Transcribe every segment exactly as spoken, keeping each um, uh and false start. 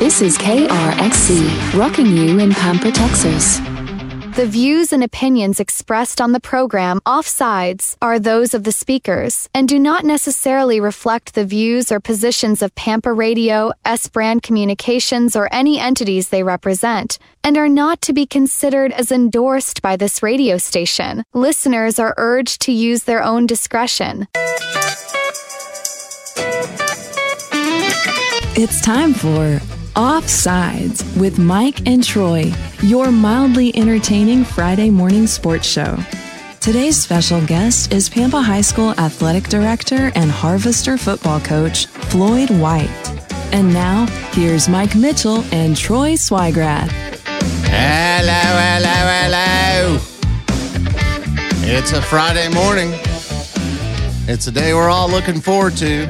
This is K R X C, rocking you in Pampa, Texas. The views and opinions expressed on the program Offsides are those of the speakers and do not necessarily reflect the views or positions of Pampa Radio, S-Brand Communications, or any entities they represent, and are not to be considered as endorsed by this radio station. Listeners are urged to use their own discretion. It's time for Offsides with Mike and Troy, your mildly entertaining Friday morning sports show. Today's special guest is Pampa High School Athletic Director and Harvester football coach, Floyd White. And now, here's Mike Mitchell and Troy Swigrath. Hello, hello, hello. It's a Friday morning. It's a day we're all looking forward to.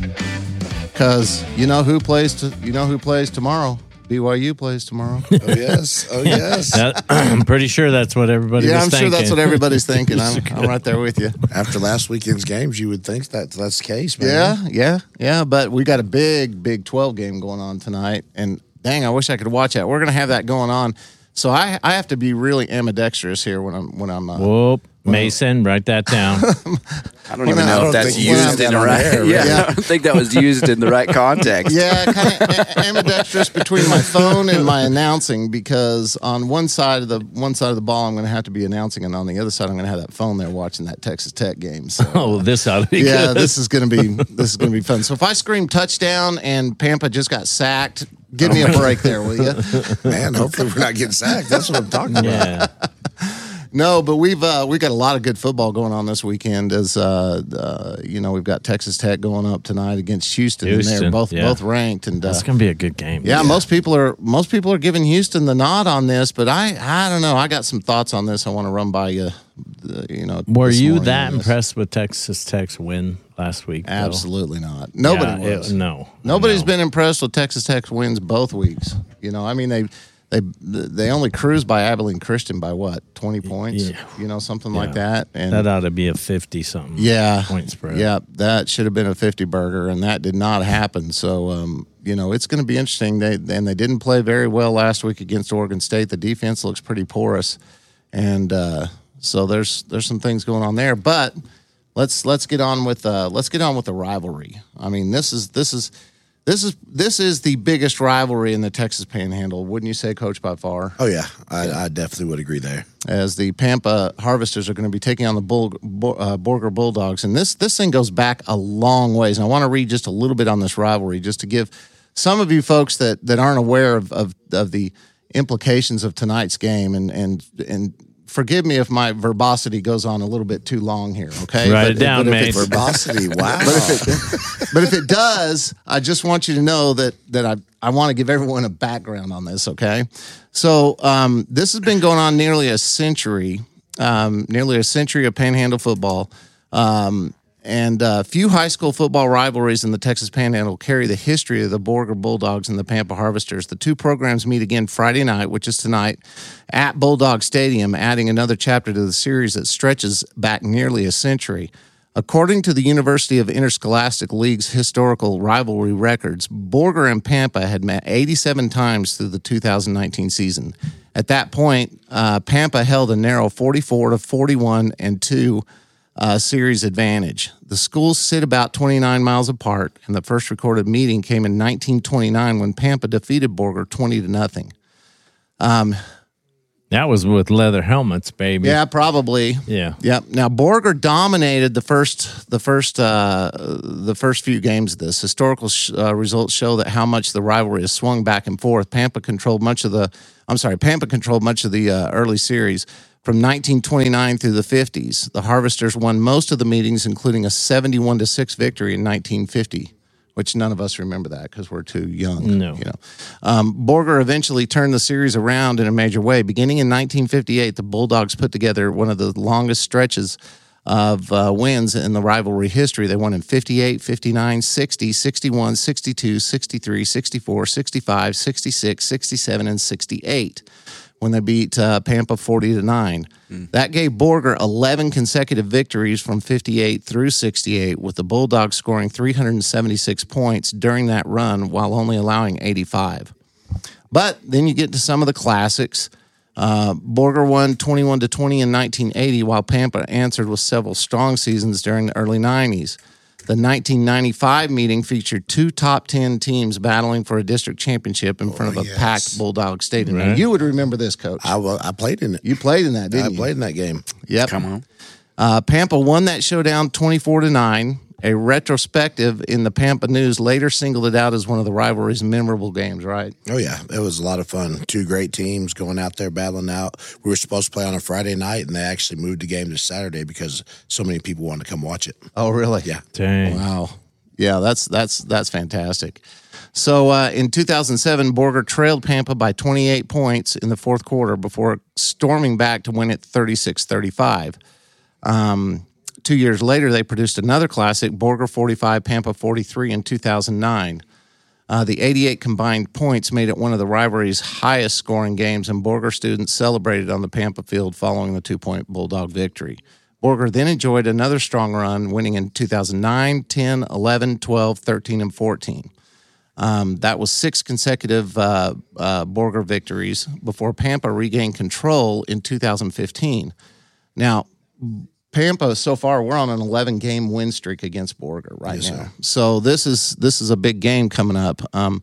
Because you know who plays to, you know who plays tomorrow? B Y U plays tomorrow. Oh, yes. Oh, yes. That, I'm pretty sure that's what everybody yeah, was I'm thinking. sure that's what everybody's thinking. I'm, I'm right there with you. After last weekend's games, you would think that that's the case, man. Yeah, yeah, yeah. But we got a big, big twelve game going on tonight. And dang, I wish I could watch that. We're going to have that going on. So I, I have to be really ambidextrous here when I'm when I'm. Uh, Whoop, Mason, write that down. I don't even know I don't if that's think used that in the on right. air, yeah, right? Yeah. I don't think that was used in the right context. Yeah, kind of ambidextrous between my phone and my announcing, because on one side of the one side of the ball I'm going to have to be announcing, and on the other side I'm going to have that phone there watching that Texas Tech game. So, Oh, this ought to be yeah, good. this is going to be this is going to be fun. So if I scream touchdown and Pampa just got sacked, give me a break there, will you? Man, hopefully we're not getting sacked. That's what I'm talking about. Yeah. No, but we've uh, we've got a lot of good football going on this weekend. As uh, uh, you know, we've got Texas Tech going up tonight against Houston, and they're Houston, both yeah. both ranked. And uh, That's going to be a good game. yeah, most people are most people are giving Houston the nod on this, but I I don't know. I got some thoughts on this. I want to run by you. Uh, you know, Were this you morning that on this. impressed with Texas Tech's win last week? though? Absolutely not. Nobody Yeah, was. it- no. Nobody's no. been impressed with Texas Tech's wins both weeks. You know, I mean they they they only cruised by Abilene Christian by what, twenty points? Yeah. You know, something Yeah. like that. And That ought to be a fifty-something yeah, point spread. yeah, that should have been a fifty burger, and that did not happen. So, um, you know, it's going to be interesting. They and they didn't play very well last week against Oregon State. The defense looks pretty porous, and uh, so there's there's some things going on there. But let's let's get on with uh, let's get on with the rivalry. I mean, this is this is this is this is the biggest rivalry in the Texas Panhandle, wouldn't you say, Coach? By far. Oh, yeah. I, I definitely would agree there. As the Pampa Harvesters are going to be taking on the Bull, Bo, uh, Borger Bulldogs. And this this thing goes back a long ways. And I want to read just a little bit on this rivalry, just to give some of you folks that, that aren't aware of, of, of the implications of tonight's game. And, and, and forgive me if my verbosity goes on a little bit too long here, okay? Write but, it down, but mate. if it's- Verbosity, wow. But if, it, but if it does, I just want you to know that that I, I want to give everyone a background on this, okay? So um, this has been going on nearly a century, um, nearly a century of Panhandle football. Um, and uh, few high school football rivalries in the Texas Panhandle carry the history of the Borger Bulldogs and the Pampa Harvesters. The two programs meet again Friday night, which is tonight, at Bulldog Stadium, adding another chapter to the series that stretches back nearly a century. According to the University of Interscholastic League's historical rivalry records, Borger and Pampa had met eighty-seven times through the two thousand nineteen season. At that point, uh, Pampa held a narrow forty-four to forty-one and two uh, series advantage. The schools sit about twenty-nine miles apart, and the first recorded meeting came in nineteen twenty-nine when Pampa defeated Borger twenty to nothing. Um, That was with leather helmets, baby. yeah, probably. Yeah. Yep. Now Borger dominated the first, the first, uh, the first few games of this. Historical sh- uh, results show that how much the rivalry has swung back and forth. Pampa controlled much of the. I'm sorry, Pampa controlled much of the uh, early series from nineteen twenty-nine through the fifties. The Harvesters won most of the meetings, including a seventy-one to six victory in nineteen fifty. Which none of us remember that because we're too young. No. You know, um, Borger eventually turned the series around in a major way. Beginning in nineteen fifty-eight, the Bulldogs put together one of the longest stretches of uh, wins in the rivalry history. They won in fifty-eight, fifty-nine, sixty, sixty-one, sixty-two, sixty-three, sixty-four, sixty-five, sixty-six, sixty-seven, and sixty-eight. When they beat uh, Pampa forty to nine. Mm. That gave Borger eleven consecutive victories from fifty-eight through sixty-eight, with the Bulldogs scoring three hundred seventy-six points during that run while only allowing eighty-five. But then you get to some of the classics. Uh, Borger won twenty-one to twenty in nineteen eighty, while Pampa answered with several strong seasons during the early nineties. The nineteen ninety-five meeting featured two top ten teams battling for a district championship in front Oh, of a yes. packed Bulldog Stadium. Now, Right. you would remember this, Coach. I, wa- I played in it. You played in that, didn't I you? played in that game. Yep. Come on. Uh, Pampa won that showdown twenty-four to nine. A retrospective in the Pampa News later singled it out as one of the rivalry's memorable games, right? Oh, yeah. It was a lot of fun. Two great teams going out there battling out. We were supposed to play on a Friday night, and they actually moved the game to Saturday because so many people wanted to come watch it. Oh, really? Yeah. Dang. Wow. Yeah, that's that's that's fantastic. So uh, in two thousand seven, Borger trailed Pampa by twenty-eight points in the fourth quarter before storming back to win it thirty-six thirty-five. Um, two years later, they produced another classic, Borger forty-five, Pampa forty-three in two thousand nine. Uh, the eighty-eight combined points made it one of the rivalry's highest scoring games, and Borger students celebrated on the Pampa field following the two-point Bulldog victory. Borger then enjoyed another strong run, winning in two thousand nine, ten, eleven, twelve, thirteen, and fourteen. Um, that was six consecutive uh, uh, Borger victories before Pampa regained control in two thousand fifteen. Now, Pampa, so far, we're on an eleven-game win streak against Borger right Yes, now. sir. So this is this is a big game coming up. Um,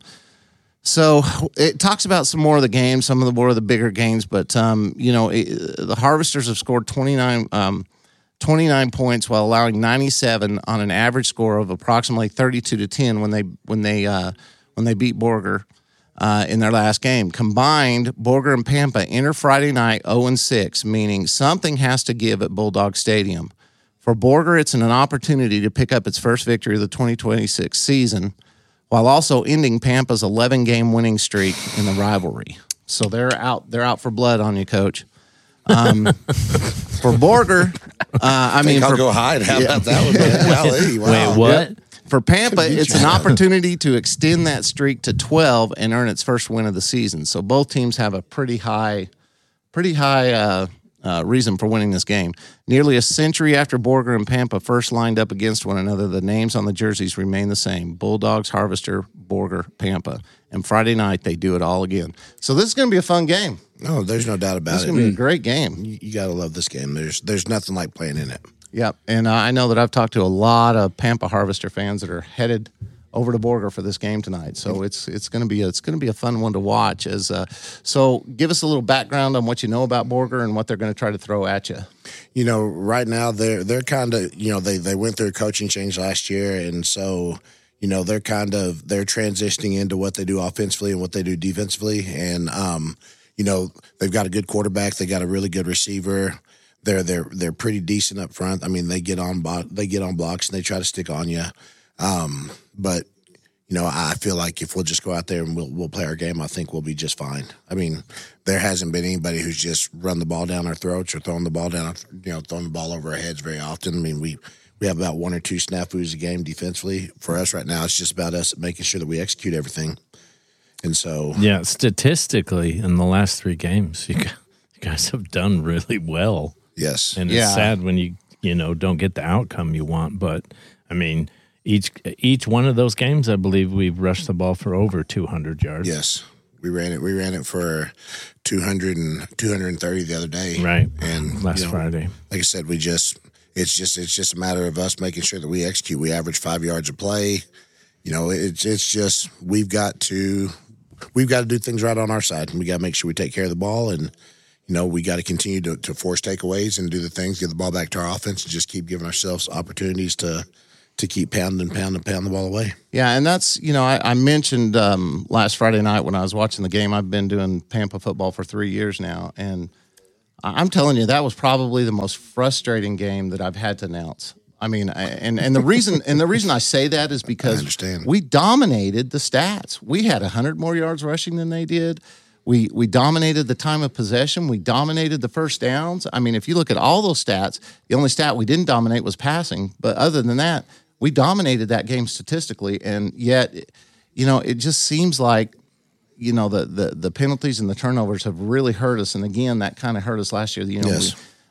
so it talks about some more of the games, some of the more of the bigger games, but um, you know it, the Harvesters have scored twenty-nine, um, twenty-nine points while allowing ninety-seven on an average score of approximately thirty-two to ten when they when they uh, when they beat Borger uh, in their last game. Combined, Borger and Pampa enter Friday night oh and six, meaning something has to give at Bulldog Stadium. For Borger, it's an opportunity to pick up its first victory of the twenty twenty-six season, while also ending Pampa's eleven-game winning streak in the rivalry. So they're out. They're out for blood on you, Coach. Um, for Borger, uh, I, I mean, think I'll for, go hide. How about that one, man? Golly, wow. Wait, what? for Pampa, it's an opportunity to extend that streak to twelve and earn its first win of the season. So both teams have a pretty high, pretty high uh, uh, reason for winning this game. Nearly a century after Borger and Pampa first lined up against one another, the names on the jerseys remain the same: Bulldogs, Harvester, Borger, Pampa. And Friday night, they do it all again. So this is going to be a fun game. No, there's no doubt about This is it. going to be a great game. You, you got to love this game. There's there's nothing like playing in it. Yep. And uh, I know that I've talked to a lot of Pampa Harvester fans that are headed over to Borger for this game tonight. So it's it's going to be a, it's going to be a fun one to watch. As uh, so, give us a little background on what you know about Borger and what they're going to try to throw at you. You know, right now they're they're kind of you know they they went through a coaching change last year, and so you know they're kind of they're transitioning into what they do offensively and what they do defensively, and um, you know they've got a good quarterback, they got a really good receiver. They're they're they're pretty decent up front. I mean, they get on bo- they get on blocks and they try to stick on you. Um, but you know, I feel like if we'll just go out there and we'll we'll play our game, I think we'll be just fine. I mean, there hasn't been anybody who's just run the ball down our throats or throwing the ball down, you know, throwing the ball over our heads very often. I mean, we we have about one or two snafus a game defensively. For us right now, it's just about us making sure that we execute everything. And so, Yeah, statistically, in the last three games, you guys, you guys have done really well. yes, And it's Yeah. sad when you you know don't get the outcome you want. But I mean, each each one of those games, I believe we've rushed the ball for over two hundred yards. yes, we ran it. We ran it for two hundred and two hundred thirty the other day, Right. And Last you know, Friday. like I said, we just it's just it's just a matter of us making sure that we execute. We average five yards a play. You know, it's it's just we've got to we've got to do things right on our side, and we got to make sure we take care of the ball, and you know we got to continue to, to force takeaways and do the things, get the ball back to our offense, and just keep giving ourselves opportunities to to keep pounding, pounding, pounding the ball away. Yeah, and that's, you know, I, I mentioned um, last Friday night when I was watching the game, I've been doing Pampa football for three years now, and I- I'm telling you, that was probably the most frustrating game that I've had to announce. I mean, I- and and the reason and the reason I say that is because understand. we dominated the stats. We had one hundred more yards rushing than they did. We we dominated the time of possession. We dominated the first downs. I mean, if you look at all those stats, the only stat we didn't dominate was passing. But other than that, we dominated that game statistically. And yet, you know, it just seems like, you know, the the, the penalties and the turnovers have really hurt us. And again, that kind of hurt us last year. You know, Yes. we,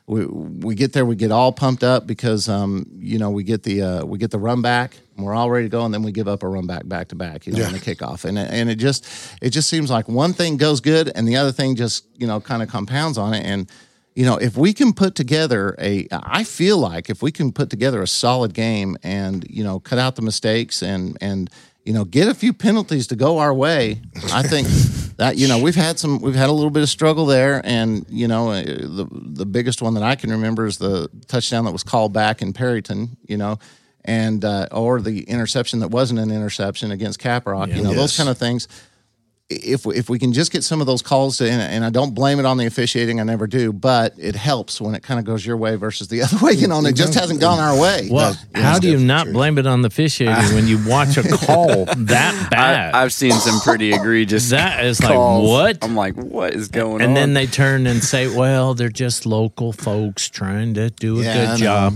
we we get there, we get all pumped up because um you know we get the uh, we get the run back, and we're all ready to go, and then we give up a run back back to back, you know, Yeah. on the kickoff, and it- and it just it just seems like one thing goes good, and the other thing just you know kind of compounds on it, and you know if we can put together a, I feel like if we can put together a solid game, and you know cut out the mistakes, and and you know get a few penalties to go our way, I think. That you know we've had some we've had a little bit of struggle there, and you know uh, the the biggest one that I can remember is the touchdown that was called back in Perryton, you know, and uh, or the interception that wasn't an interception against Caprock, you know Yes. those kind of things. If if we can just get some of those calls, to, and, and I don't blame it on the officiating, I never do, but it helps when it kind of goes your way versus the other way, you know, and it just hasn't gone our way. Well, how do you not blame it on the officiating when you watch a call that bad? I, I've seen some pretty egregious. That is like, calls. what? I'm like, what is going and on? then they turn and say, well, they're just local folks trying to do a Yeah, I good know. job.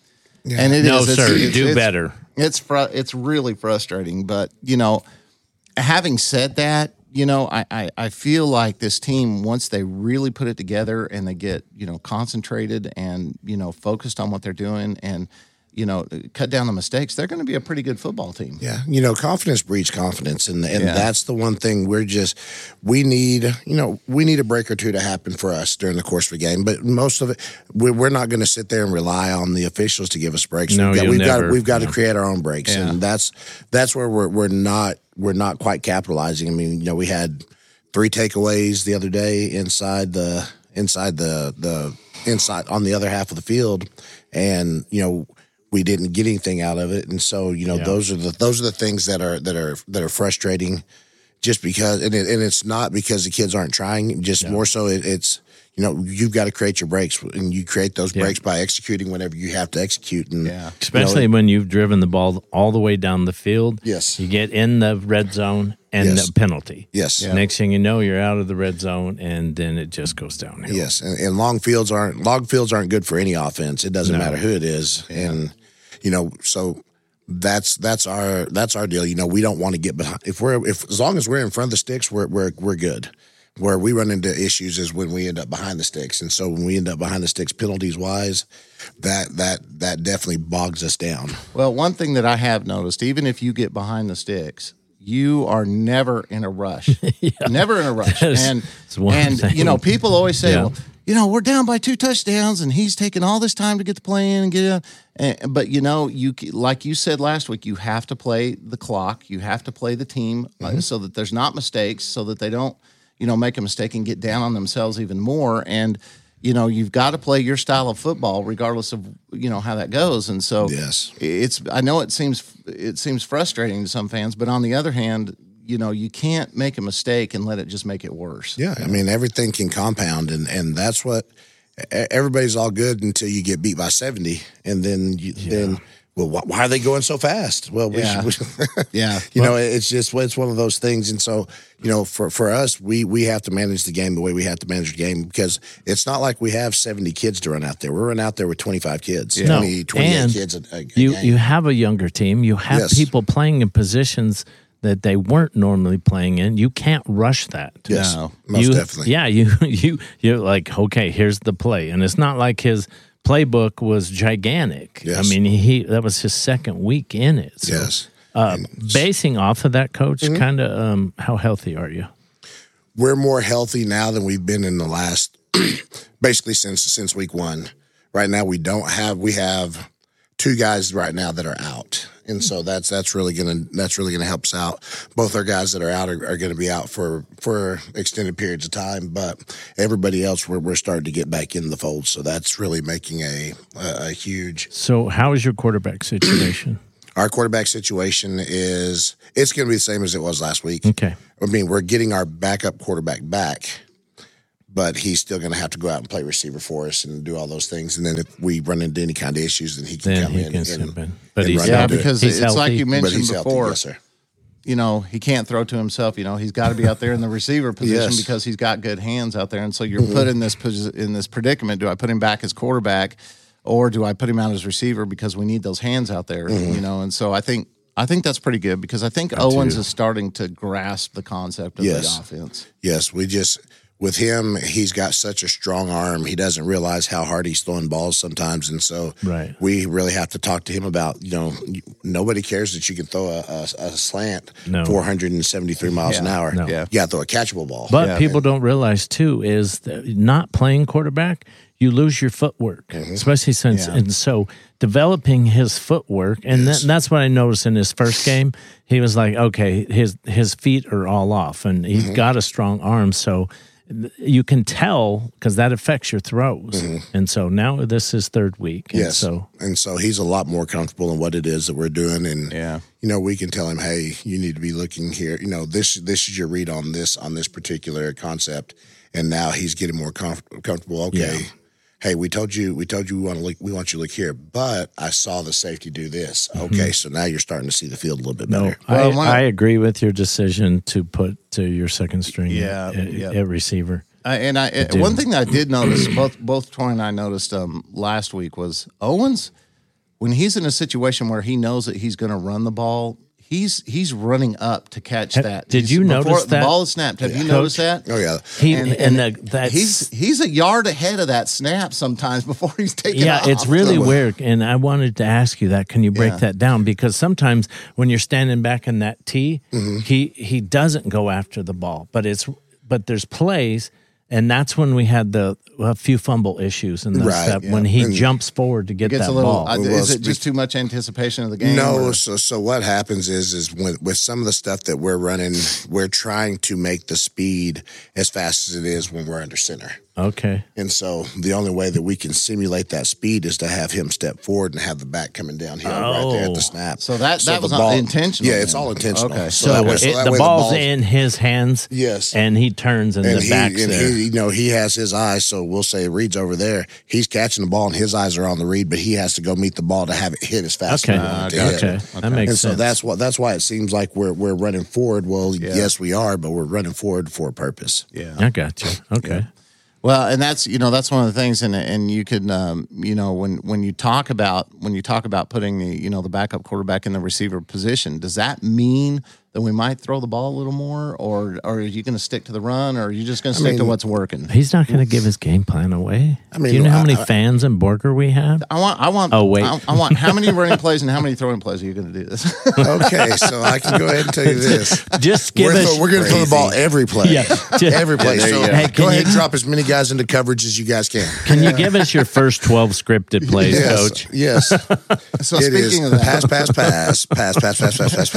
And it No, is. It's- sir, it's- do it's- better. It's fr- it's really frustrating, but you know, having said that, you know, I, I I feel like this team, once they really put it together and they get you know concentrated and you know focused on what they're doing and you know cut down the mistakes, they're going to be a pretty good football team. Yeah, you know, confidence breeds confidence, and and Yeah. that's the one thing we're just we need. You know, we need a break or two to happen for us during the course of a game, but most of it, we're, we're not going to sit there and rely on the officials to give us breaks. No, we've got you'll we've never, got we've got yeah. to create our own breaks, Yeah. and that's that's where we're we're not we're not quite capitalizing. I mean, you know, we had three takeaways the other day inside the inside the the inside on the other half of the field, and you know. We didn't get anything out of it, and so you know Yeah. those are the those are the things that are that are that are frustrating. Just because, and, it, and it's not because the kids aren't trying. Just more so, it, it's you know you've got to create your breaks, and you create those Yeah. breaks by executing whenever you have to execute. And Yeah. Especially you know, when you've driven the ball all the way down the field. Yes. You get in the red zone and Yes. the penalty. Yes. Yeah. Next thing you know, you're out of the red zone, and then it just goes downhill. yes, and, and long fields aren't long fields aren't good for any offense. It doesn't No. matter who it is, and you know so. That's that's our that's our deal. You know, we don't want to get behind. If we're if as long as we're in front of the sticks, we're we're we're good. Where we run into issues is when we end up behind the sticks, and so when we end up behind the sticks, penalties wise, that that that definitely bogs us down. Well, one thing that I have noticed, even if you get behind the sticks, you are never in a rush. Never in a rush. That is- and it's one and thing. you know, people always say, Yeah. well, you know, we're down by two touchdowns and he's taking all this time to get the play in and get it. And, but you know, you like you said last week, you have to play the clock. You have to play the team uh, so that there's not mistakes, so that they don't, you know, make a mistake and get down on themselves even more. And you know, you've got to play your style of football, regardless of you know how that goes. And so, Yes. it's. I know it seems it seems frustrating to some fans, but on the other hand, you know, you can't make a mistake and let it just make it worse. Yeah, I mean everything can compound, and and that's what e- everybody's all good until you get beat by seventy, and then you, then well, wh- why are they going so fast? Well, we Yeah. should, Yeah. you know, it's just it's one of those things, and so you know, for for us, we we have to manage the game the way we have to manage the game because it's not like we have seventy kids to run out there. We're running out there with twenty-five kids, No, twenty, twenty-eight and kids. A, a, a You game. you have a younger team. You have Yes. people playing in positions that they weren't normally playing in. You can't rush that. yes, No, most You- definitely. Yeah, you you you're like, okay, here's the play, and it's not like his playbook was gigantic. Yes. I mean, he that was his second week in it. So, Yes. Uh, basing off of that, coach, Mm-hmm. kind of, um, how healthy are you? We're more healthy now than we've been in the last, basically since since week one. Right now, we don't have we have two guys right now that are out, and so that's that's really gonna that's really gonna help us out. Both our guys that are out are, are going to be out for for extended periods of time, but everybody else we're we're starting to get back in the fold. So that's really making a a, a huge. So, how is your quarterback situation? Our quarterback situation is it's going to be the same as it was last week. Okay. I mean, we're getting our backup quarterback back, but he's still going to have to go out and play receiver for us and do all those things. And then if we run into any kind of issues, then he can Then come he in can and, step in. But and he's run Yeah, into it. because He's it's like healthy. you But mentioned he's healthy, before. yes, sir. You know, he can't throw to himself. You know, he's got to be out there in the receiver position Yes. because he's got good hands out there. And so you're put in this posi- in this predicament. Do I put him back as quarterback, or do I put him out as receiver because we need those hands out there? You know, and so I think I think that's pretty good because I think Owens too. is starting to grasp the concept of Yes. the offense. Yes, we just with him, he's got such a strong arm. He doesn't realize how hard he's throwing balls sometimes. And so right. we really have to talk to him about, you know, nobody cares that you can throw a, a, a slant no. four hundred seventy-three miles yeah. an hour. No. Yeah. You got to throw a catchable ball. But yeah. people don't realize, too, is that not playing quarterback, you lose your footwork, mm-hmm. especially since, yeah. and so developing his footwork, and yes. that, that's what I noticed in his first game. He was like, okay, his his feet are all off, and he's mm-hmm. got a strong arm, so you can tell because that affects your throws. Mm-hmm. And so now this is third week. And yes. So, and so he's a lot more comfortable in what it is that we're doing. And, yeah. you know, we can tell him, hey, you need to be looking here. You know, this this is your read on this, on this particular concept. And now he's getting more comf- comfortable. Okay. Yeah. Hey, we told you, we told you we want to look, we want you to look here, but I saw the safety do this. Okay, mm-hmm. so now you're starting to see the field a little bit no, better. I, well, I agree with your decision to put to your second string yeah, at, yeah. at receiver. I, and I, I one thing that I did notice, both both Troy and I noticed um, last week was Owens, when he's in a situation where he knows that he's going to run the ball, he's he's running up to catch Have, that. Did he's, you before notice the that? ball is snapped? Have yeah. you Coach, noticed that? Oh yeah, he and, and, and the, that's he's he's a yard ahead of that snap sometimes before he's taking yeah, off. it's really So, weird. And I wanted to ask you that. Can you break Yeah. that down? Because sometimes when you're standing back in that tee, mm-hmm. he he doesn't go after the ball, but it's but there's plays. And that's when we had the a few fumble issues in the Right, step yeah. when he And jumps forward to get Gets that a little. ball. Uh, Well, is it speak- just too much anticipation of the game? No, or- so so what happens is is with, with some of the stuff that we're running, we're trying to make the speed as fast as it is when we're under center. Okay. And so the only way that we can simulate that speed is to have him step forward and have the back coming downhill right there at Oh. the snap. So that- that the was not intentional Yeah, it's then. all intentional. Okay. So, that way- it, that the way ball's in his hands. Yes. And he turns and, And the he, back's and there. he, you know, he has his eyes. So we'll say Reed's over there. He's catching the ball, and his eyes are on the read, but he has to go meet the ball to have it hit as fast Okay. as we want it to okay. hit. That makes And so sense. that's what that's why it seems like we're we're running forward. Well, Yeah. yes, we are, but we're running forward for a purpose. yeah. I got you. Okay. Well, and that's you know that's one of the things, and and you could um, you know when when you talk about when you talk about putting the you know the backup quarterback in the receiver position, does that mean that we might throw the ball a little more, or, or are you going to stick to the run, or are you just going to stick mean, to what's working? He's not going to give his game plan away. I mean, do you know how many I- I- fans in Borger we have? I want I want Oh, wait. I, I want how many running plays and how many throwing plays are you going to do this? Okay, so I can go ahead and tell you this. Just give We're, us. throw, we're going to throw the ball every play. Yeah, just- every play. Yeah, there so you go. Hey, go can ahead you- and drop as many guys into coverage as you guys can. Can you give us your first twelve scripted plays, yes, Coach? Yes. So It is speaking of that, pass, pass, pass, pass, pass, pass, pass, pass,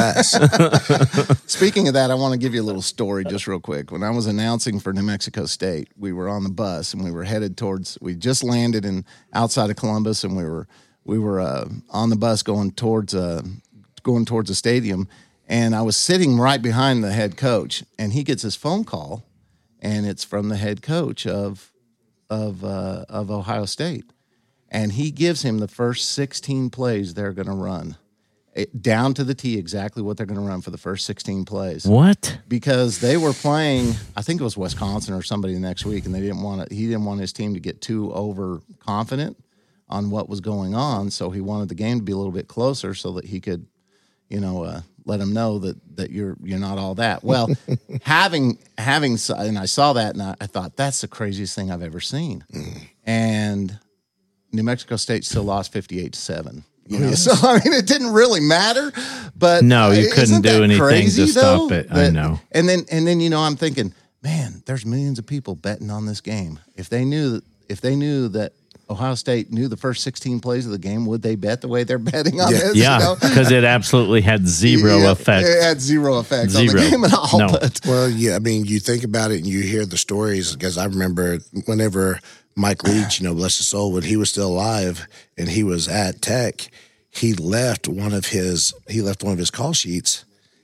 pass. Speaking of that, I want to give you a little story just real quick. When I was announcing for New Mexico State, we were on the bus and we were headed towards. We just landed in outside of Columbus, and we were we were uh, on the bus going towards uh, going towards the stadium. And I was sitting right behind the head coach, and he gets his phone call, and it's from the head coach of of uh, of Ohio State, and he gives him the first sixteen plays they're going to run. It, down to the T, exactly what they're going to run for the first sixteen plays. What? Because they were playing, I think it was Wisconsin or somebody next week, and they didn't want to, he didn't want his team to get too overconfident on what was going on, so he wanted the game to be a little bit closer so that he could, you know, uh, let them know that that you're you're not all that. Well, having having and I saw that, and I, I thought that's the craziest thing I've ever seen. Mm. And New Mexico State still lost fifty-eight to seven. You know, so I mean, it didn't really matter. But No, you uh, couldn't isn't do that anything crazy, to stop though, it. I that- know. And then, and then, you know, I'm thinking, man, there's millions of people betting on this game. If they knew, that, if they knew that Ohio State knew the first sixteen plays of the game, would they bet the way they're betting on Yeah. this? Yeah, you know? because it absolutely had zero Yeah, effect. It had zero effect Zero. on the game at all. No. But Well, yeah, I mean, you think about it and you hear the stories, because I remember whenever Mike Leach, you know, bless his soul, when he was still alive and he was at Tech, he left one of his he left one of his call sheets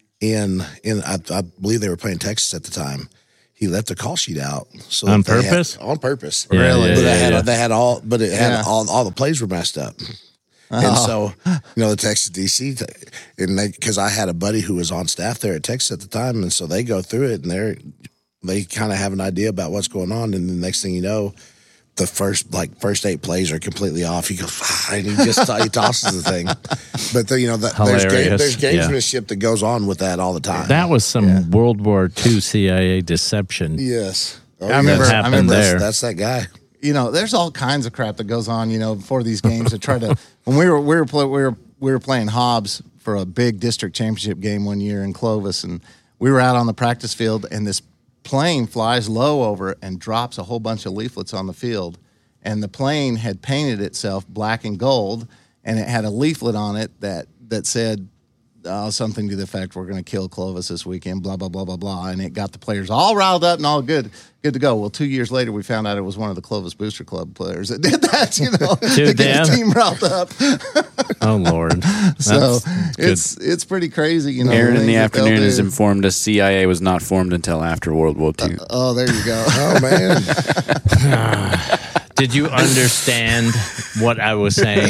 in in I, I believe they were playing Texas at the time. He left the call sheet out so On that they had- purpose? on purpose, Yeah, Really? yeah, But yeah, they had yeah. they had all, but it had Yeah. all all the plays were messed up. And so, you know, the Texas D C, t- and they, because I had a buddy who was on staff there at Texas at the time, and so they go through it, and they're they kind of have an idea about what's going on, and the next thing you know, the first like first eight plays are completely off. He goes, ah, and he just he tosses the thing. But the, you know, the, there's game, Hilarious. there's Yeah. gamesmanship that goes on with that all the time. That was some World War Two C I A deception. yes. Oh, I remember. yes. I happened remember. there. That's that guy. You know, there's all kinds of crap that goes on. You know, before these games to try to. When we were we were play, we were we were playing Hobbs for a big district championship game one year in Clovis, and we were out on the practice field, and this plane flies low over it and drops a whole bunch of leaflets on the field, and the plane had painted itself black and gold, and it had a leaflet on it that that said. Uh, something to the effect, we're going to kill Clovis this weekend, blah, blah, blah, blah, blah. And it got the players all riled up and all good, good to go. Well, two years later, we found out it was one of the Clovis Booster Club players that did that, you know, to get the team riled up. Oh, Lord. So That's it's good. it's pretty crazy, you know. Aaron in the things that they'll afternoon has do. informed us C I A was not formed until after World War Two. Uh, oh, there you go. Oh, man. Did you understand what I was saying?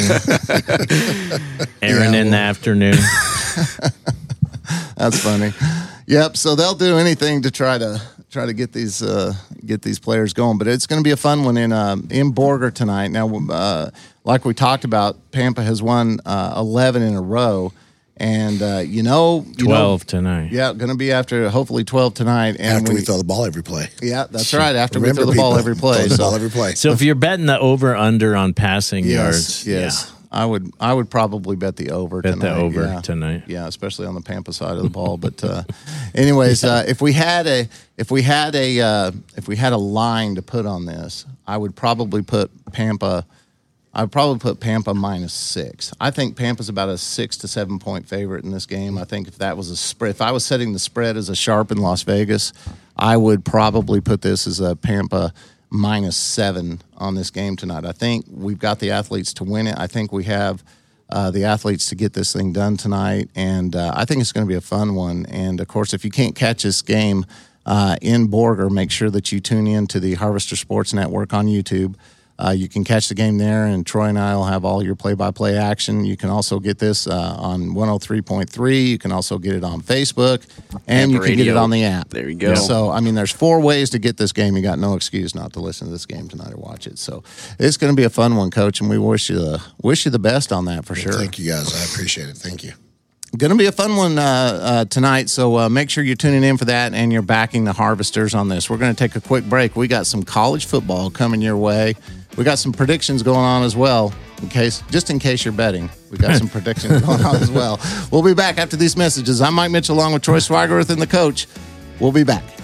Aaron Yeah, in the afternoon. That's funny. Yep. So they'll do anything to try to try to get these uh, get these players going. But it's going to be a fun one in uh, in Borger tonight. Now, uh, like we talked about, Pampa has won uh, eleven in a row, and uh, you know, you twelve know, tonight. Yeah, going to be after hopefully twelve tonight. And After when we you- throw the ball every play. yeah, that's right. After Remember, we throw the ball people, every play. Throw the So- ball every play. So if you're betting the over under on passing Yes, yards, yes. I would I would probably bet the over Bet tonight. the over yeah. tonight. Yeah, especially on the Pampa side of the ball. But uh, anyways, uh, if we had a if we had a uh, if we had a line to put on this, I would probably put Pampa I'd probably put Pampa minus six. I think Pampa's about a six to seven point favorite in this game. I think if that was a spread, if I was setting the spread as a sharp in Las Vegas, I would probably put this as a Pampa minus seven on this game tonight. I think we've got the athletes to win it. I think we have uh, the athletes to get this thing done tonight, and uh, I think it's going to be a fun one. And of course, if you can't catch this game uh, in Borger, make sure that you tune in to the Harvester Sports Network on YouTube. Uh, you can catch the game there, and Troy and I will have all your play-by-play action. You can also get this uh, on one oh three point three. You can also get it on Facebook, and you Pampa can get it Radio. on the app. There you go. So, I mean, there's four ways to get this game. You got no excuse not to listen to this game tonight or watch it. So, it's going to be a fun one, Coach, and we wish you the wish you the best on that for sure. Thank you, guys. I appreciate it. Thank you. Going to be a fun one uh, uh, tonight, so uh, make sure you're tuning in for that and you're backing the Harvesters on this. We're going to take a quick break. We got some college football coming your way. We got some predictions going on as well, in case, just in case you're betting. We got some predictions going on as well. We'll be back after these messages. I'm Mike Mitchell along with Troy Swigerworth and the coach. We'll be back.